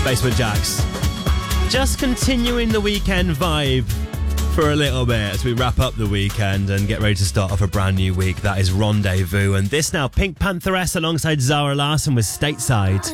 Basement Jaxx. Just continuing the weekend vibe for a little bit as we wrap up the weekend and get ready to start off a brand new week. That is Rendezvous. And this now, Pink Pantheress alongside Zara Larsson with Stateside.